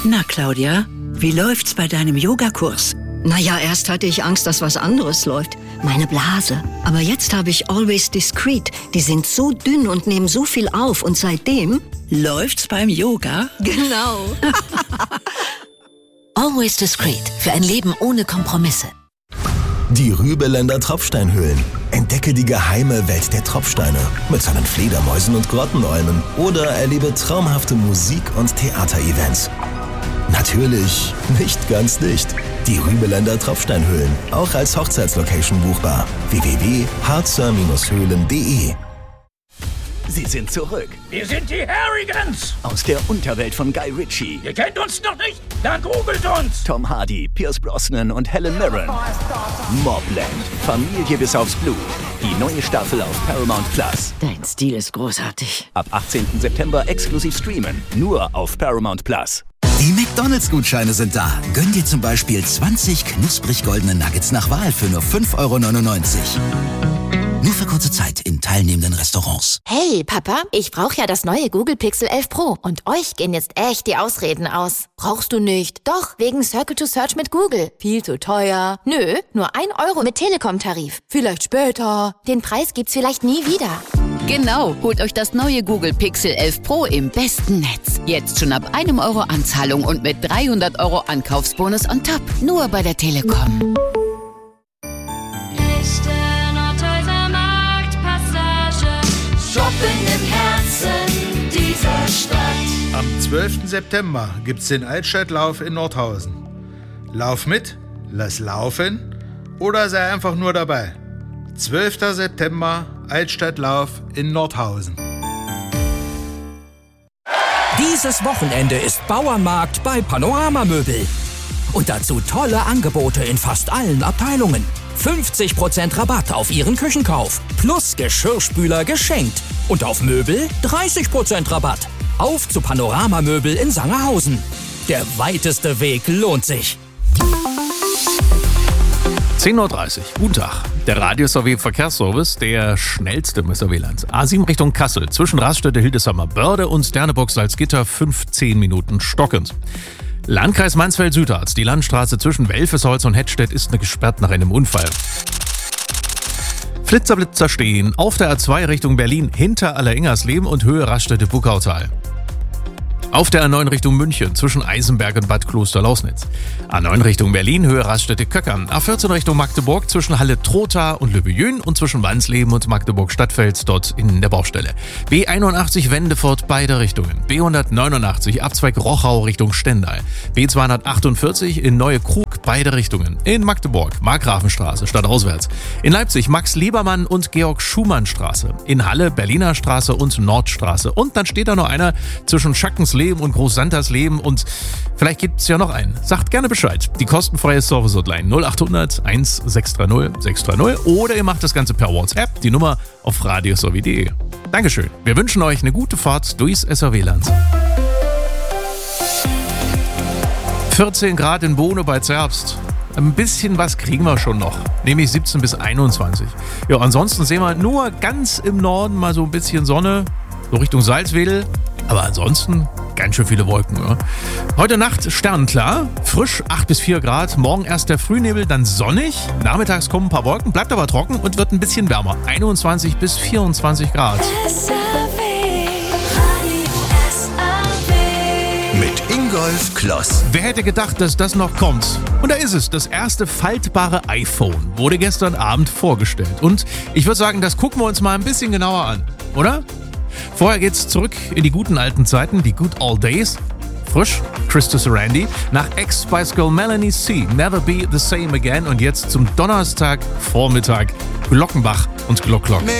Na, Claudia, wie läuft's bei deinem Yogakurs? Naja, erst hatte ich Angst, dass was anderes läuft. Meine Blase. Aber jetzt habe ich Always Discreet. Die sind so dünn und nehmen so viel auf. Und seitdem... Läuft's beim Yoga? Genau. Always Discreet. Für ein Leben ohne Kompromisse. Die Rübeländer Tropfsteinhöhlen. Entdecke die geheime Welt der Tropfsteine mit seinen Fledermäusen und Grottenolmen oder erlebe traumhafte Musik- und Theaterevents. Natürlich nicht ganz dicht. Die Rübeländer Tropfsteinhöhlen, auch als Hochzeitslocation buchbar. www.harzer-höhlen.de. Sie sind zurück. Wir sind die Harrigans. Aus der Unterwelt von Guy Ritchie. Ihr kennt uns noch nicht? Dann googelt uns. Tom Hardy, Pierce Brosnan und Helen Mirren. Mobland. Familie bis aufs Blut. Die neue Staffel auf Paramount Plus. Dein Stil ist großartig. Ab 18. September exklusiv streamen. Nur auf Paramount Plus. Die McDonalds-Gutscheine sind da. Gönn dir zum Beispiel 20 knusprig goldene Nuggets nach Wahl für nur 5,99 €. Nur für kurze Zeit in teilnehmenden Restaurants. Hey, Papa, ich brauche ja das neue Google Pixel 11 Pro. Und euch gehen jetzt echt die Ausreden aus. Brauchst du nicht? Doch, wegen Circle to Search mit Google. Viel zu teuer. Nö, nur 1 € mit Telekom-Tarif. Vielleicht später. Den Preis gibt's vielleicht nie wieder. Genau, holt euch das neue Google Pixel 11 Pro im besten Netz. Jetzt schon ab 1 € Anzahlung und mit 300 € Ankaufsbonus on top. Nur bei der Telekom. Shopping im Herzen dieser Stadt. Am 12. September gibt's den Altstadtlauf in Nordhausen. Lauf mit, lass laufen oder sei einfach nur dabei. 12. September, Altstadtlauf in Nordhausen. Dieses Wochenende ist Bauernmarkt bei Panorama Möbel. Und dazu tolle Angebote in fast allen Abteilungen. 50% Rabatt auf Ihren Küchenkauf. Plus Geschirrspüler geschenkt. Und auf Möbel 30% Rabatt. Auf zu Panorama Möbel in Sangerhausen. Der weiteste Weg lohnt sich. 10:30 Uhr. Guten Tag. Der Radio-SRW-Verkehrsservice, der schnellste im SRW-Land. A7 Richtung Kassel, zwischen Raststätte, Hildesheimer Börde und Sterneburg Salzgitter 15 Minuten stockend. Landkreis Mansfeld-Südharz. Die Landstraße zwischen Welfesholz und Hettstedt ist gesperrt nach einem Unfall. Flitzer stehen auf der A2 Richtung Berlin hinter Allerengersleben und Höhe Raststätte-Buckautal. Auf der A9 Richtung München zwischen Eisenberg und Bad Kloster-Lausnitz. A9 Richtung Berlin, Höhe Raststätte Köckern. A14 Richtung Magdeburg zwischen Halle-Trotha und Löbejün und zwischen Wansleben und Magdeburg-Stadtfeld dort in der Baustelle. B81 Wendefurt, beide Richtungen. B189 Abzweig Rochau Richtung Stendal. B248 in Neue Krug, beide Richtungen. In Magdeburg, Markgrafenstraße, stadtauswärts. In Leipzig Max-Liebermann und Georg-Schumann-Straße. In Halle Berliner Straße und Nordstraße. Und dann steht da noch einer zwischen Schackensleben und Großsantersleben und vielleicht gibt es ja noch einen. Sagt gerne Bescheid. Die kostenfreie Service-Hotline 0800 1630 630 oder ihr macht das Ganze per WhatsApp. Die Nummer auf radiosrw.de. Dankeschön. Wir wünschen euch eine gute Fahrt durchs SRW-Land. 14 Grad in Bohne bei Zerbst. Ein bisschen was kriegen wir schon noch, nämlich 17 bis 21. Ja, ansonsten sehen wir nur ganz im Norden mal so ein bisschen Sonne, so Richtung Salzwedel. Aber ansonsten ganz schön viele Wolken. Ja. Heute Nacht sternklar, frisch 8 bis 4 Grad. Morgen erst der Frühnebel, dann sonnig. Nachmittags kommen ein paar Wolken, bleibt aber trocken und wird ein bisschen wärmer. 21 bis 24 Grad. Mit Ingolf Kloss. Wer hätte gedacht, dass das noch kommt? Und da ist es. Das erste faltbare iPhone wurde gestern Abend vorgestellt. Und ich würde sagen, das gucken wir uns mal ein bisschen genauer an, oder? Vorher geht's zurück in die guten alten Zeiten, die Good Old Days. Frisch, Christus Randy, nach Ex-Spice Girl Melanie C. Never Be the Same Again und jetzt zum Donnerstagvormittag Glockenbach und Glock.